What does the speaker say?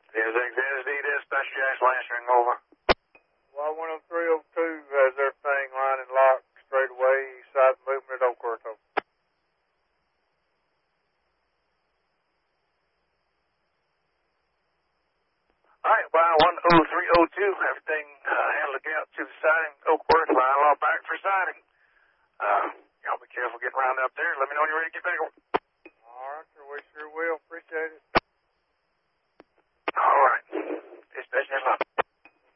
Is XSD dispatch Jackson answering over? Y10302 has everything line and locked straight away, east side movement at Oakworth. Alright, Y10302, everything handled out to the siding, Oakworth, line law back for siding. Y'all be careful getting around up there. Let me know when you're ready to get back over. Alright, sir, we sure will. Appreciate it. Alright. Dispatch,